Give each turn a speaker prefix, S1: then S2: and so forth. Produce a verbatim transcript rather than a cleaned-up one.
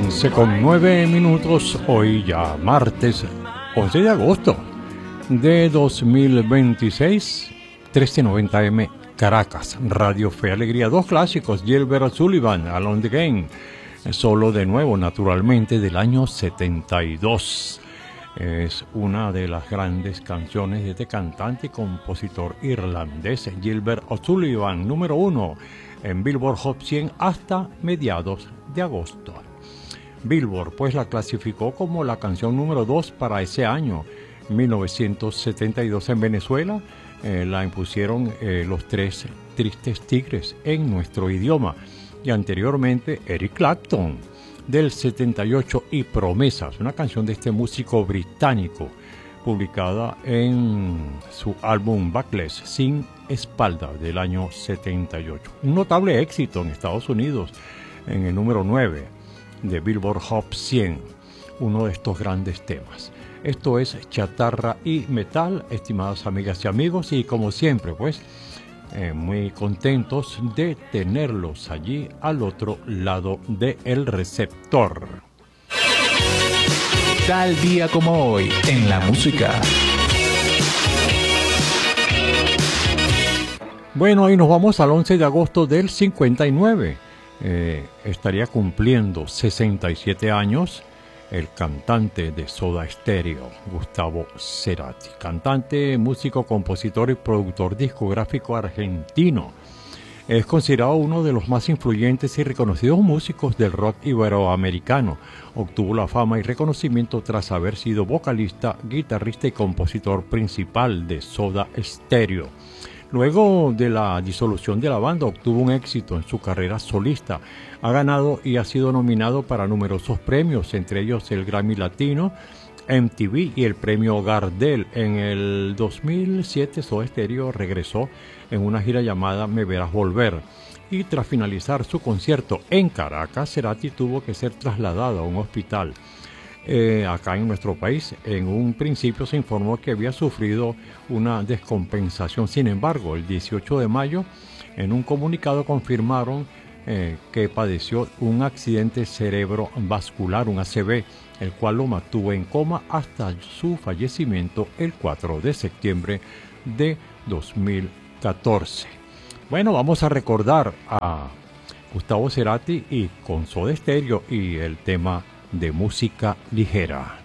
S1: once con nueve minutos, hoy ya martes once de agosto de dos mil veintiséis, trece noventa eme Caracas, Radio Fe Alegría, dos clásicos, Gilbert Sullivan, Along the Game, solo de nuevo naturalmente del año setenta y dos. Es una de las grandes canciones de este cantante y compositor irlandés Gilbert O'Sullivan, número uno en Billboard Hot cien hasta mediados de agosto. Billboard pues la clasificó como la canción número dos para ese año, mil novecientos setenta y dos. En Venezuela eh, la impusieron eh, los Tres Tristes Tigres en nuestro idioma, y anteriormente Eric Clapton del setenta y ocho y Promesas, una canción de este músico británico publicada en su álbum Backless Sin Espalda del año setenta y ocho. Un notable éxito en Estados Unidos en el número nueve de Billboard Hot cien, uno de estos grandes temas. Esto es Chatarra y Metal, estimadas amigas y amigos, y como siempre pues Eh, muy contentos de tenerlos allí al otro lado del receptor.
S2: Tal día como hoy en la música.
S1: Bueno, y nos vamos al once de agosto del cincuenta y nueve. Eh, estaría cumpliendo sesenta y siete años el cantante de Soda Stereo, Gustavo Cerati, cantante, músico, compositor y productor discográfico argentino. Es considerado uno de los más influyentes y reconocidos músicos del rock iberoamericano. Obtuvo la fama y reconocimiento tras haber sido vocalista, guitarrista y compositor principal de Soda Stereo. Luego de la disolución de la banda, obtuvo un éxito en su carrera solista. Ha ganado y ha sido nominado para numerosos premios, entre ellos el Grammy Latino, M T V y el premio Gardel. En el dos mil siete, Soda Stereo regresó en una gira llamada Me Verás Volver. Y tras finalizar su concierto en Caracas, Cerati tuvo que ser trasladado a un hospital. Eh, acá en nuestro país, en un principio se informó que había sufrido una descompensación. Sin embargo, el dieciocho de mayo, en un comunicado confirmaron eh, que padeció un accidente cerebrovascular, un A C V, el cual lo mantuvo en coma hasta su fallecimiento el cuatro de septiembre de dos mil catorce. Bueno, vamos a recordar a Gustavo Cerati y con Soda Stereo y el tema de música ligera.